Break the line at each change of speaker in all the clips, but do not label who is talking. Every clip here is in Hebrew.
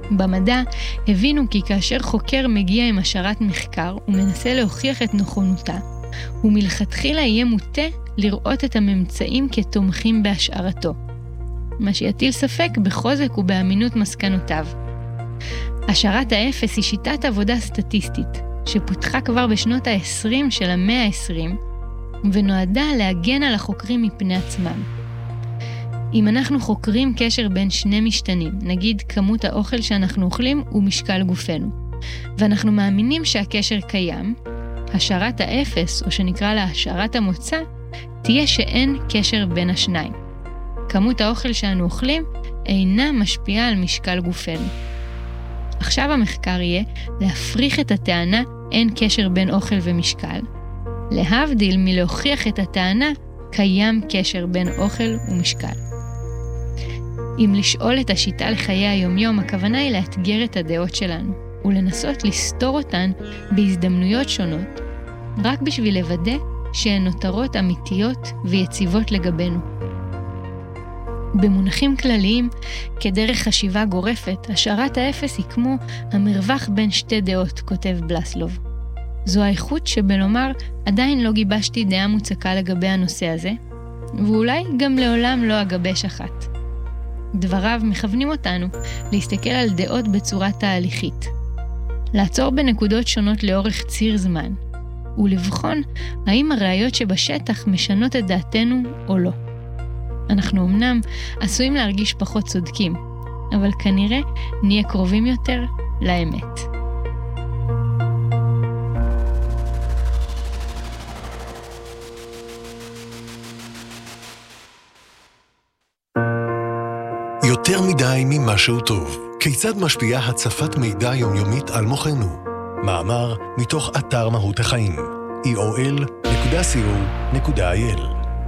במדע הבינו כי כאשר חוקר מגיע עם השערת מחקר ומנסה להוכיח את נכונותה, הוא מלכתחילה יהיה מוטה לראות את הממצאים כתומכים בהשערתו, מה שיטיל ספק בחוזק ובאמינות מסקנותיו. השערת האפס היא שיטת עבודה סטטיסטית, שפותחה כבר בשנות ה-20 של המאה ה-20, ונועדה להגן על החוקרים מפני עצמם. אם אנחנו חוקרים קשר בין שני משתנים, נגיד כמות האוכל שאנחנו אוכלים ומשקל גופנו, ואנחנו מאמינים שהקשר קיים, השערת האפס, או שנקרא לה השערת המוצא, תהיה שאין קשר בין השניים. כמות האוכל שאנו אוכלים אינה משפיעה על משקל גופנו. עכשיו המחקר יהיה להפריך את הטענה אין קשר בין אוכל ומשקל, להבדיל מלהוכיח את הטענה קיים קשר בין אוכל ומשקל. אם לשאול את השיטה לחיי היומיום, הכוונה היא לאתגר את הדעות שלנו, ולנסות לסתור אותן בהזדמנויות שונות, רק בשביל לוודא שהן נותרות אמיתיות ויציבות לגבינו. במונחים כלליים, כדרך חשיבה גורפת, השערת האפס היא כמו המרווח בין שתי דעות, כותב בלסלוב. זו האיכות שבלומר, עדיין לא גיבשתי דעה מוצקה לגבי הנושא הזה, ואולי גם לעולם לא אגבש אחת. דבריו מכוונים אותנו להסתכל על דעות בצורה תהליכית, לעצור בנקודות שונות לאורך ציר זמן, ולבחון האם הראיות שבשטח משנות את דעתנו או לא. אנחנו אמנם עשויים להרגיש פחות צודקים, אבל כנראה נהיה קרובים יותר לאמת.
יותר מדי ממשהו טוב. כיצד משפיעה הצפת מידע יומיומית על מוחנו? מאמר מתוך אתר מהות החיים. eol.co.il.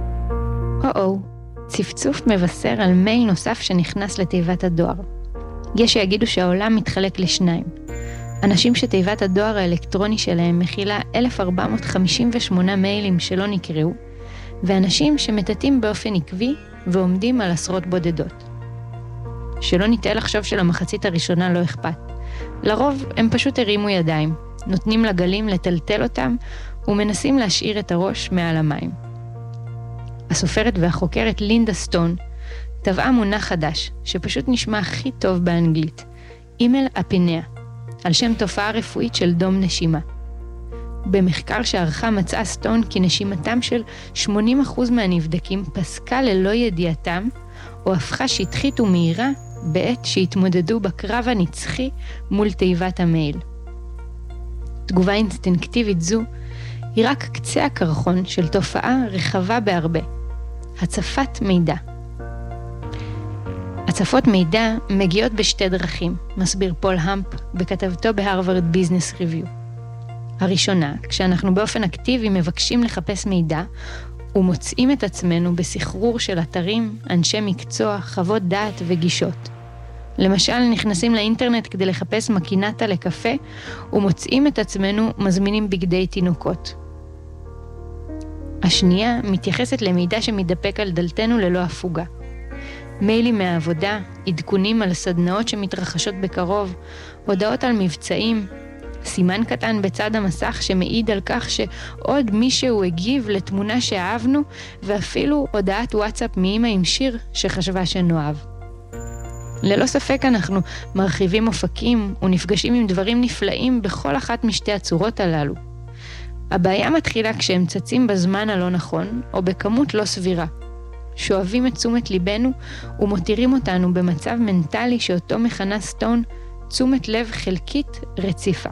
צפצוף מבשר על מייל נוסף שנכנס לתיבת הדואר. יש שיגידו שהעולם מתחלק לשניים. אנשים שתיבת הדואר האלקטרוני שלהם מכילה 1458 מיילים שלא נקראו, ואנשים שמטטים באופן עקבי ועומדים על עשרות בודדות. שלא ניתן לחשוב שלמחצית הראשונה לא אכפת. לרוב הם פשוט הרימו ידיים, נותנים לגלים לטלטל אותם ומנסים להשאיר את הראש מעל המים. הסופרת והחוקרת לינדה סטון טבעה מונח חדש שפשוט נשמע הכי טוב באנגלית, אימייל אפיניה, על שם תופעה רפואית של דום נשימה. במחקר שערכה מצאה סטון כי נשימתם של 80% מהנבדקים פסקה ללא ידיעתם או הפכה שטחית ומהירה בעת שהתמודדו בקרב הנצחי מול תיבת המייל. תגובה אינסטינקטיבית זו היא רק קצה הקרחון של תופעה רחבה בהרבה, הצפת מידע. הצפות מידע מגיעות בשתי דרכים, מסביר פול המפ בכתבתו בהרווארד ביזנס ריוויו. הראשונה, כשאנחנו באופן אקטיבי מבקשים לחפש מידע, ומוצאים את עצמנו בסחרור של אתרים, אנשי מקצוע, חוות דעת וגישות. למשל, נכנסים לאינטרנט כדי לחפש מקינטה לקפה, ומוצאים את עצמנו מזמינים בגדי תינוקות. השנייה מתייחסת למידע שמתדפק על דלתנו ללא הפוגה. מיילים מהעבודה, עדכונים על סדנאות שמתרחשות בקרוב, הודעות על מבצעים, סימן קטן בצד המסך שמעיד על כך שעוד מישהו הגיב לתמונה שאהבנו, ואפילו הודעת וואטסאפ מאמא עם שיר שחשבה שנאהב. ללא ספק אנחנו מרחיבים אופקים ונפגשים עם דברים נפלאים בכל אחת משתי הצורות הללו. הבעיה מתחילה כשהם צצים בזמן הלא נכון או בכמות לא סבירה, שואבים את תשומת ליבנו ומותירים אותנו במצב מנטלי שאותו מכנה סטון תשומת לב חלקית רציפה.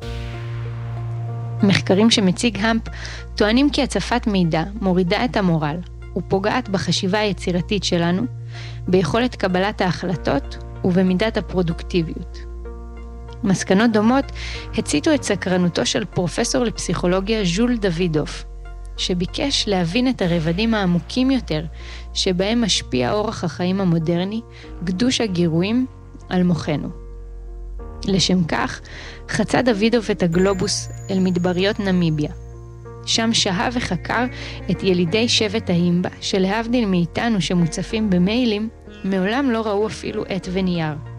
מחקרים שמציג המפ טוענים כי הצפת מידע מורידה את המורל ופוגעת בחשיבה היצירתית שלנו, ביכולת קבלת ההחלטות ובמידת הפרודוקטיביות. מסקנות דומות הציתו את סקרנותו של פרופסור לפסיכולוגיה ז'ול דוידוף, שביקש להבין את הרבדים העמוקים יותר שבהם משפיע אורח החיים המודרני, גדוש הגירויים על מוחנו. לשם כך, חצה דוידוף את הגלובוס אל מדבריות נמיביה. שם שהה וחקר את ילידי שבט ההימבה, שלהבדיל מאיתנו שמוצפים במיילים, מעולם לא ראו אפילו עת ונייר.